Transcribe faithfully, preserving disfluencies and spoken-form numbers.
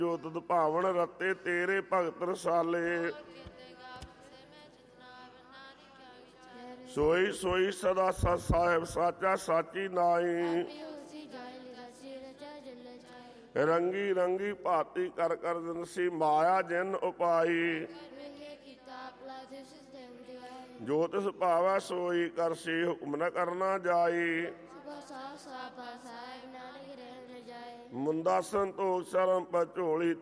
ਜੋ ਤੁਧ ਭਾਵਨ ਰਤੇ ਤੇਰੇ ਭਗਤ ਰਸਾਲੇ। ਸੋਈ ਸੋਈ ਸਦਾ ਸਤ ਸਾਹਿਬ ਸਾਚਾ ਸਾਚੀ ਨਾਈ। ਰੰਗੀ ਰੰਗੀ ਭਾਤੀ ਕਰ ਕਰ ਦਿਨਸੀ ਮਾਇਆ ਜਿਨ ਉਪਾਈ। ਜੋ ਤਿਸ ਭਾਵੈ ਸੋਈ ਕਰਸੀ ਹੁਕਮ ਨ ਕਰਨਾ ਜਾਈ। ਮੁੰਦਾ ਸੰਤੋਖ ਸ਼ਰਮ ਪਚੋਲੀ